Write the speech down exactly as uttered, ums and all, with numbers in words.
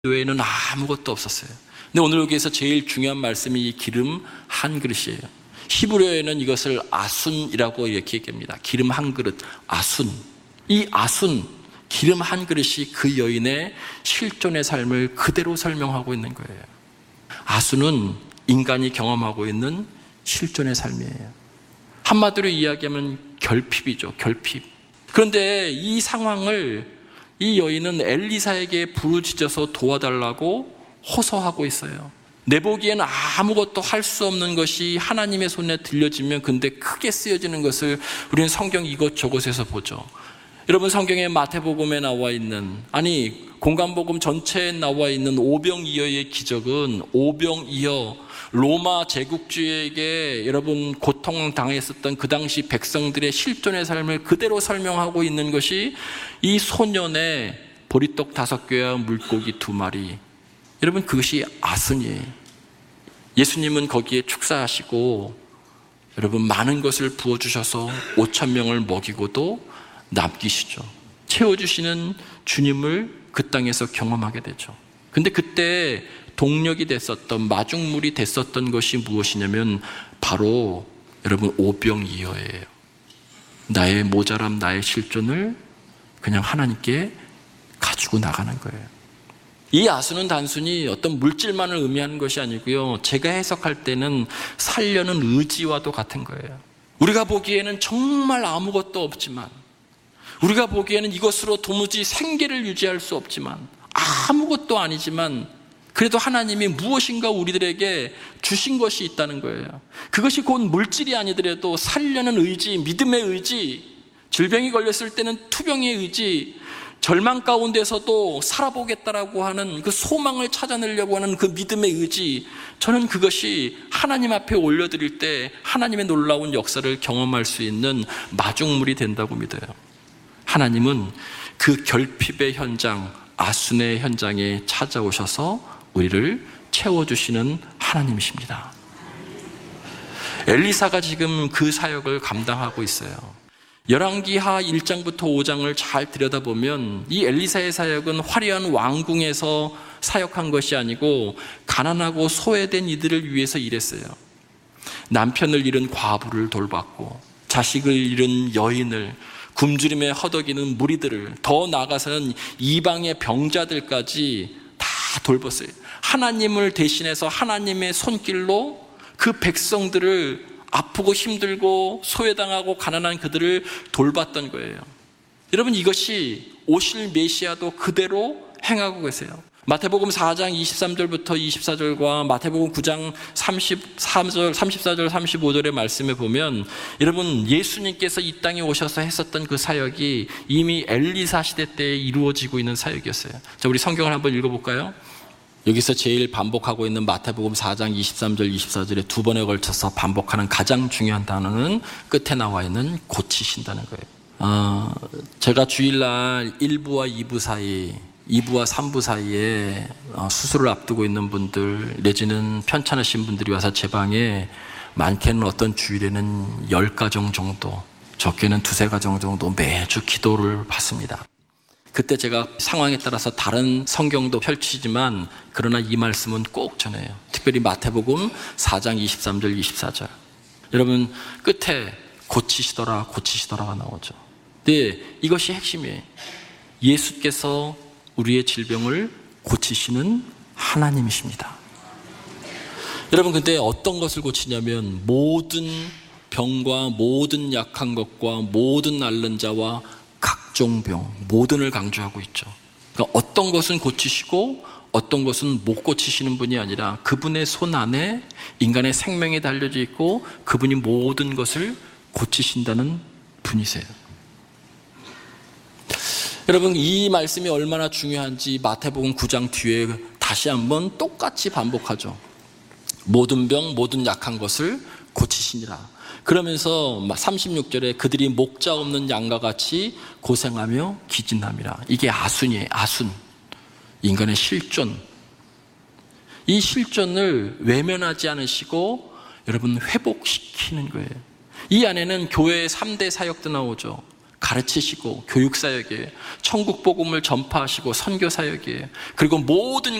외에는 아무것도 없었어요. 근데 오늘 여기에서 제일 중요한 말씀이 이 기름 한 그릇이에요. 히브리어에는 이것을 아순이라고 이렇게 얘기합니다. 기름 한 그릇, 아순. 이 아순, 기름 한 그릇이 그 여인의 실존의 삶을 그대로 설명하고 있는 거예요. 아순은 인간이 경험하고 있는 실존의 삶이에요. 한마디로 이야기하면 결핍이죠, 결핍. 그런데 이 상황을 이 여인은 엘리사에게 부르짖어서 도와달라고 호소하고 있어요. 내 보기엔 아무것도 할 수 없는 것이 하나님의 손에 들려지면 근데 크게 쓰여지는 것을 우리는 성경 이것저것에서 보죠. 여러분, 성경에 마태복음에 나와 있는, 아니 공간복음 전체에 나와 있는 오병이어의 기적은 오병이어, 로마 제국주의에게 여러분 고통당했었던 그 당시 백성들의 실존의 삶을 그대로 설명하고 있는 것이 이 소년의 보리떡 다섯 개와 물고기 두 마리. 여러분, 그것이 아순이에요. 예수님은 거기에 축사하시고 여러분 많은 것을 부어주셔서 오천 명을 먹이고도 남기시죠. 채워주시는 주님을 그 땅에서 경험하게 되죠. 근데 그때 동력이 됐었던, 마중물이 됐었던 것이 무엇이냐면 바로 여러분 오병이어예요. 나의 모자람, 나의 실존을 그냥 하나님께 가지고 나가는 거예요. 이 아수는 단순히 어떤 물질만을 의미하는 것이 아니고요, 제가 해석할 때는 살려는 의지와도 같은 거예요. 우리가 보기에는 정말 아무것도 없지만, 우리가 보기에는 이것으로 도무지 생계를 유지할 수 없지만, 아무것도 아니지만 그래도 하나님이 무엇인가 우리들에게 주신 것이 있다는 거예요. 그것이 곧 물질이 아니더라도 살려는 의지, 믿음의 의지, 질병이 걸렸을 때는 투병의 의지, 절망 가운데서도 살아보겠다라고 하는 그 소망을 찾아내려고 하는 그 믿음의 의지, 저는 그것이 하나님 앞에 올려드릴 때 하나님의 놀라운 역사를 경험할 수 있는 마중물이 된다고 믿어요. 하나님은 그 결핍의 현장, 아순의 현장에 찾아오셔서 우리를 채워주시는 하나님이십니다. 엘리사가 지금 그 사역을 감당하고 있어요. 열왕기하 일 장부터 오 장을 잘 들여다보면 이 엘리사의 사역은 화려한 왕궁에서 사역한 것이 아니고 가난하고 소외된 이들을 위해서 일했어요. 남편을 잃은 과부를 돌봤고, 자식을 잃은 여인을, 굶주림에 허덕이는 무리들을, 더 나아가서는 이방의 병자들까지 다 돌봤어요. 하나님을 대신해서 하나님의 손길로 그 백성들을, 아프고 힘들고 소외당하고 가난한 그들을 돌봤던 거예요. 여러분, 이것이 오실 메시아도 그대로 행하고 계세요. 마태복음 사 장 이십삼 절부터 이십사 절과 마태복음 구 장 삼십삼 절, 삼십사 절, 삼십오 절의 말씀에 보면 여러분, 예수님께서 이 땅에 오셔서 했었던 그 사역이 이미 엘리사 시대 때 이루어지고 있는 사역이었어요. 자, 우리 성경을 한번 읽어볼까요? 여기서 제일 반복하고 있는 마태복음 사 장 이십삼 절, 이십사 절에 두 번에 걸쳐서 반복하는 가장 중요한 단어는 끝에 나와 있는 고치신다는 거예요. 어, 제가 주일날 일 부와 이 부 사이, 이 부와 삼 부 사이에 수술을 앞두고 있는 분들 내지는 편찮으신 분들이 와서 제 방에 많게는 어떤 주일에는 열 가정 정도, 적게는 두세 가정 정도 매주 기도를 받습니다. 그때 제가 상황에 따라서 다른 성경도 펼치지만 그러나 이 말씀은 꼭 전해요. 특별히 마태복음 사 장 이십삼 절, 이십사 절. 여러분, 끝에 고치시더라, 고치시더라가 나오죠. 근데 이것이 핵심이에요. 예수께서 우리의 질병을 고치시는 하나님이십니다. 여러분, 근데 어떤 것을 고치냐면 모든 병과 모든 약한 것과 모든 앓는 자와 각종 병, 모든을 강조하고 있죠. 그러니까 어떤 것은 고치시고 어떤 것은 못 고치시는 분이 아니라 그분의 손 안에 인간의 생명이 달려져 있고 그분이 모든 것을 고치신다는 분이세요. 여러분, 이 말씀이 얼마나 중요한지 마태복음 구 장 뒤에 다시 한번 똑같이 반복하죠. 모든 병, 모든 약한 것을 고치시니라. 그러면서 삼십육 절에 그들이 목자 없는 양과 같이 고생하며 기진함이라. 이게 아순이에요. 아순. 인간의 실존. 이 실존을 외면하지 않으시고 여러분 회복시키는 거예요. 이 안에는 교회의 삼 대 사역도 나오죠. 가르치시고 교육사역에 천국 복음을 전파하시고 선교사역에 그리고 모든